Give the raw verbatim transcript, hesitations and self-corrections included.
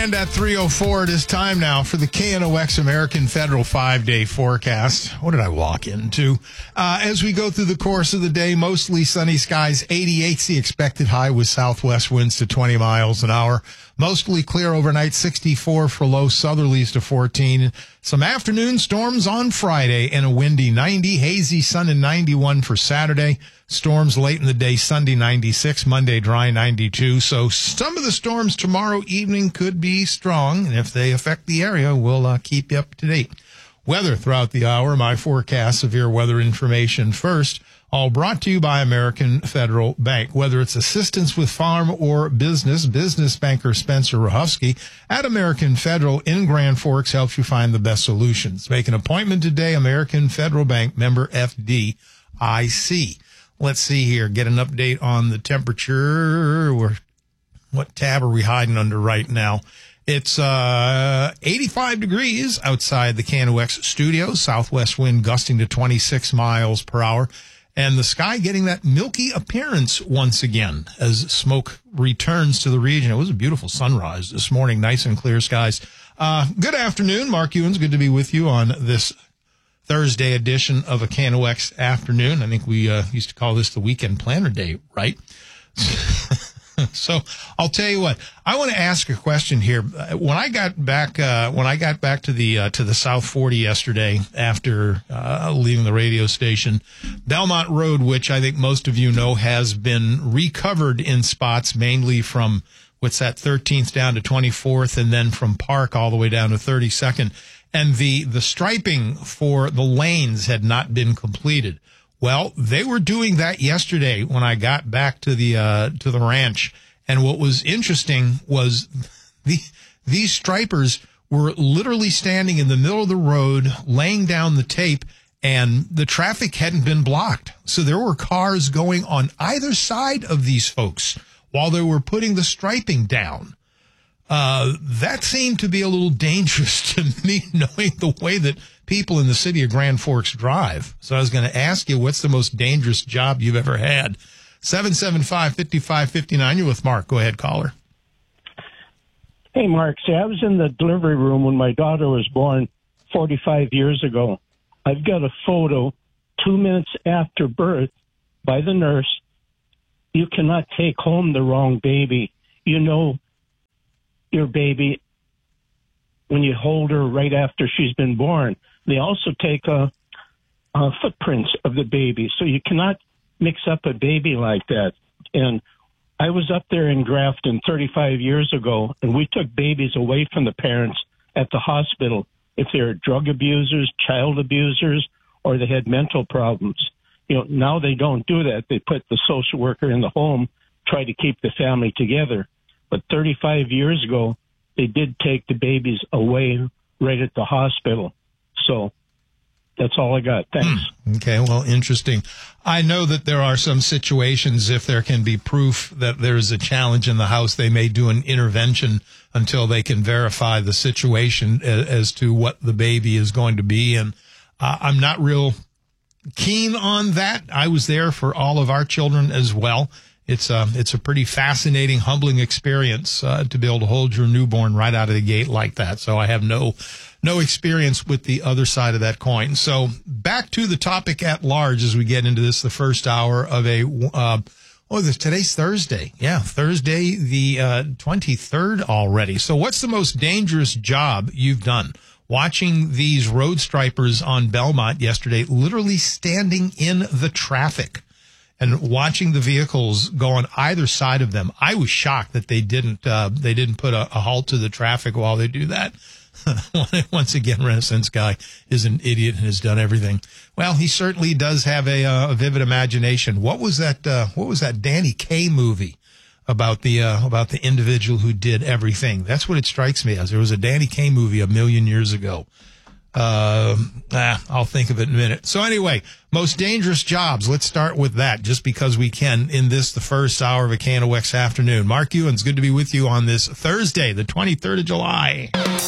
And at three oh four, it is time now for the K N O X American Federal five-day forecast. What did I walk into? Uh, as we go through the course of the day, mostly sunny skies, eighty-eight's the expected high with southwest winds to twenty miles an hour. Mostly clear overnight, sixty-four for low southerlies to fourteen. Some afternoon storms on Friday and a windy ninety. Hazy sun and ninety-one for Saturday. Storms late in the day, Sunday ninety-six, Monday dry ninety-two. So some of the storms tomorrow evening could be strong, and if they affect the area, we'll uh, keep you up to date. Weather throughout the hour, my forecast, severe weather information first. All brought to you by American Federal Bank. Whether it's assistance with farm or business, business banker Spencer Rahofsky at American Federal in Grand Forks helps you find the best solutions. Make an appointment today, American Federal Bank, member F D I C. Let's see here, get an update on the temperature. We're, what tab are we hiding under right now? It's uh eighty-five degrees outside the K N O X studio, southwest wind gusting to twenty-six miles per hour. And the sky getting that milky appearance once again as smoke returns to the region. It was a beautiful sunrise this morning, nice and clear skies. Uh, good afternoon, Mark Ewens. Good to be with you on this Thursday edition of a K N O X afternoon. I think we uh, used to call this the weekend planner day, right? So I'll tell you what, I want to ask a question here. When I got back, uh, when I got back to the, uh, to the South forty yesterday after, uh, leaving the radio station, Belmont Road, which I think most of you know has been recovered in spots, mainly from what's that thirteenth down to twenty-fourth and then from Park all the way down to thirty-second. And the, the striping for the lanes had not been completed. Well, they were doing that yesterday when I got back to the uh, to the ranch, and what was interesting was the these stripers were literally standing in the middle of the road, laying down the tape, and the traffic hadn't been blocked. So there were cars going on either side of these folks while they were putting the striping down. Uh, that seemed to be a little dangerous to me, knowing the way that people in the city of Grand Forks drive. So I was going to ask you, what's the most dangerous job you've ever had? seven seven five, five five five nine. You're with Mark. Go ahead, caller. Hey, Mark. See, I was in the delivery room when my daughter was born forty-five years ago. I've got a photo two minutes after birth by the nurse. You cannot take home the wrong baby. You know your baby when you hold her right after she's been born. They also take uh, uh, footprints of the baby, so you cannot mix up a baby like that. And I was up there in Grafton thirty-five years ago, and we took babies away from the parents at the hospital if they were drug abusers, child abusers, or they had mental problems. You know, now they don't do that. They put the social worker in the home, try to keep the family together. But thirty-five years ago, they did take the babies away right at the hospital. So that's all I got. Thanks. Hmm. Okay, well, interesting. I know that there are some situations, if there can be proof that there's a challenge in the house, they may do an intervention until they can verify the situation as, as to what the baby is going to be. And uh, I'm not real keen on that. I was there for all of our children as well. It's a, it's a pretty fascinating, humbling experience uh, to be able to hold your newborn right out of the gate like that. So I have no no experience with the other side of that coin. So back to the topic at large as we get into this, the first hour of a, uh, oh, this, today's Thursday. Yeah, Thursday, the uh, twenty-third already. So what's the most dangerous job you've done? Watching these road stripers on Belmont yesterday, literally standing in the traffic and watching the vehicles go on either side of them. I was shocked that they didn't uh, they didn't put a, a halt to the traffic while they do that. Once again, Renaissance guy is an idiot and has done everything. Well, he certainly does have a, uh, a vivid imagination. What was that? Uh, what was that Danny Kaye movie about the uh, about the individual who did everything? That's what it strikes me as. There was a Danny Kaye movie a million years ago. Uh, ah, I'll think of it in a minute. So anyway, most dangerous jobs. Let's start with that, just because we can in this, the first hour of a K N O X afternoon. Mark Ewens, good to be with you on this Thursday, the twenty-third of July.